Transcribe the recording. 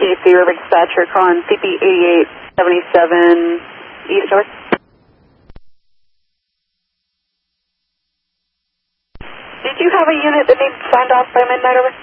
KC Urban Dispatcher calling CP 8877 East North. Did you have a unit that needs signed off by midnight over?